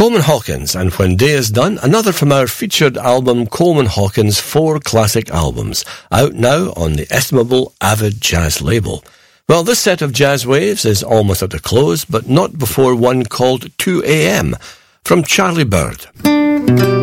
Coleman Hawkins, and When Day Is Done, another from our featured album Coleman Hawkins' 4 classic albums, out now on the estimable Avid Jazz label. Well, this set of jazz waves is almost at a close, but not before one called 2 a.m. from Charlie Bird.